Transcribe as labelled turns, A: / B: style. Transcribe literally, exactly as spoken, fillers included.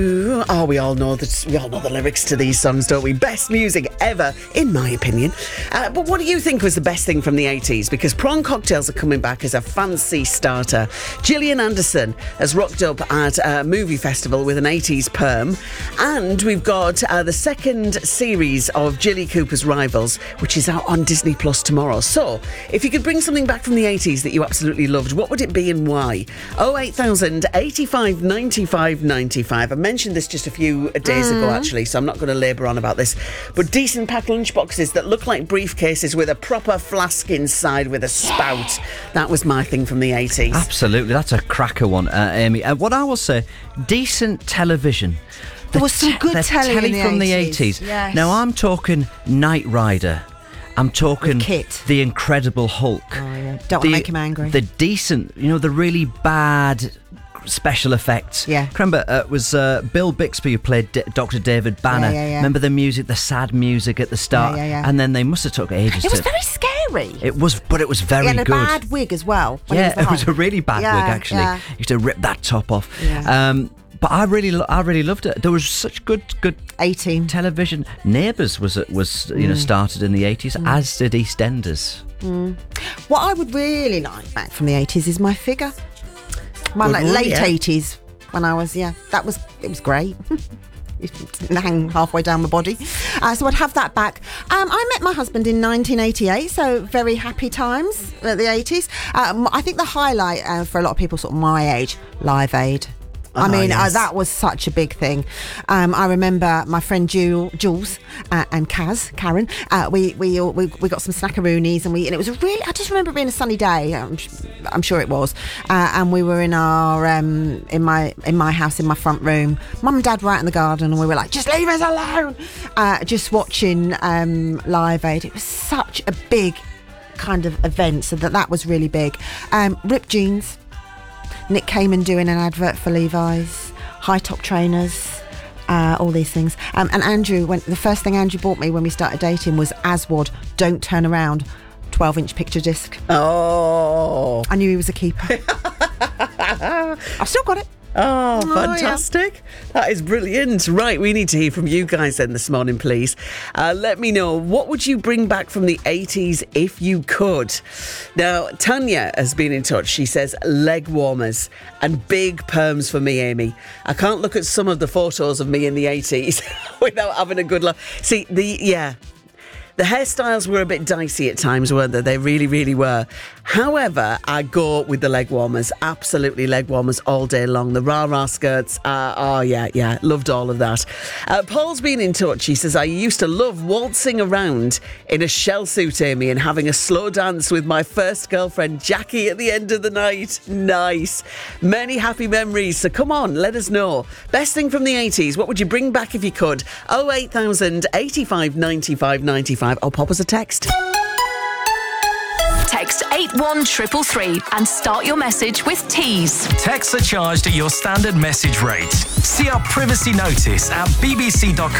A: Oh, we all know that we all know the lyrics to these songs, don't we? Best music ever, in my opinion. Uh, but what do you think was the best thing from the eighties? Because prawn cocktails are coming back as a fancy starter. Gillian Anderson has rocked up at a movie festival with an eighties perm, and we've got uh, the second series of Jilly Cooper's Rivals, which is out on Disney Plus tomorrow. So, if you could bring something back from the eighties that you absolutely loved, what would it be and why? oh eight thousand, eighty-five, ninety-five, ninety-five. I mentioned this just a few days mm. ago, actually, so I'm not going to labour on about this. But decent packed lunchboxes that look like briefcases with a proper flask inside with a spout. That was my thing from the eighties.
B: Absolutely, that's a cracker one, uh, Amy. Uh, what I will say, decent television. The
C: there was some good
B: te-
C: telly
B: telly
C: in the
B: from the
C: eighties.
B: eighties.
C: Yes.
B: Now I'm talking Knight Rider. I'm talking
C: Kit.
B: The Incredible Hulk.
C: Oh, yeah. Don't want to make him angry.
B: The decent, you know, the really bad special effects.
C: Yeah.
B: Remember, uh, it was uh, Bill Bixby who played D- Doctor David Banner.
C: Yeah, yeah, yeah.
B: Remember the music, the sad music at the start?
C: Yeah, yeah, yeah.
B: And then they must have took ages
C: It
B: to...
C: was very scary.
B: It was, but it was very
C: He had a
B: good.
C: bad wig as well. when he
B: Yeah,
C: was the
B: it was
C: Hulk.
B: a really bad
C: Yeah,
B: wig, actually.
C: yeah.
B: You used to rip that top off.
C: Yeah.
B: Um, but I really, lo- I really loved it. There was such good, good
C: eighteen.
B: television. Neighbours was, was you know, started in the eighties,
C: Mm.
B: as did EastEnders.
C: Mm. What I would really like back from the eighties is my figure. My
A: Good
C: like,
A: one,
C: late
A: yeah.
C: eighties when I was, yeah, that was, it was great. It didn't hang halfway down my body. Uh, so I'd have that back. Um, I met my husband in nineteen eighty-eight, so very happy times at the eighties. Um, I think the highlight uh, for a lot of people sort of my age, Live Aid. I
A: Ah,
C: mean,
A: yes.
C: uh, that was such a big thing. Um, I remember my friend Jul- Jules uh, and Kaz, Karen, uh, we, we all- we we got some snackaroonies and we and it was a really, I just remember it being a sunny day, I'm, I'm sure it was, uh, and we were in our, um, in my in my house, in my front room. Mum and Dad were out in the garden and we were like, just leave us alone, uh, just watching um, Live Aid. It was such a big kind of event, so that, that was really big. Um, ripped jeans. Nick Kamen doing an advert for Levi's, high top trainers, uh, all these things. Um, and Andrew, when the first thing Andrew bought me when we started dating was Aswad Don't Turn Around, twelve inch picture disc.
A: Oh.
C: I knew he was a keeper. I've still got it.
A: Oh,
C: Oh,
A: fantastic. Yeah. That is brilliant. Right, we need to hear from you guys then this morning, please. Uh, let me know, what would you bring back from the eighties if you could? Now, Tanya has been in touch. She says leg warmers and big perms for me, Amy. I can't look at some of the photos of me in the eighties without having a good look. See, the, yeah... The hairstyles were a bit dicey at times, weren't they? They really, really were. However, I go with the leg warmers. Absolutely leg warmers all day long. The rah-rah skirts. Uh, oh, yeah, yeah. Loved all of that. Uh, Paul's been in touch. He says, I used to love waltzing around in a shell suit, Amy, and having a slow dance with my first girlfriend, Jackie, at the end of the night. Nice. Many happy memories. So come on, let us know. Best thing from the eighties. What would you bring back if you could? oh eight thousand, eighty-five, ninety-five, ninety-five. I'll pop us a text.
D: Text eight one three three three and start your message with Tees.
E: Texts are charged at your standard message rate. See our privacy notice at bbc.co.uk